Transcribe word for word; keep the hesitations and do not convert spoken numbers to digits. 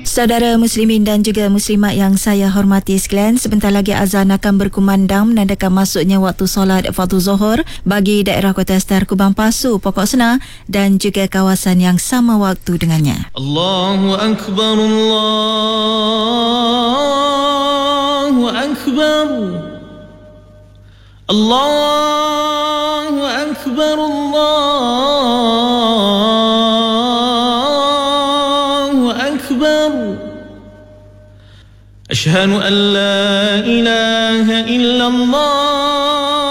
Saudara muslimin dan juga muslimat yang saya hormati sekalian, sebentar lagi azan akan berkumandang menandakan masuknya waktu solat fardu zuhur bagi daerah Kota Star, Kubang Pasu, Pokok Senar dan juga kawasan yang sama waktu dengannya. Allahu Akbar, Allahu Akbar, Allahu Akbar, Allahu Akbar. Ashhadu an la ilaha illallah.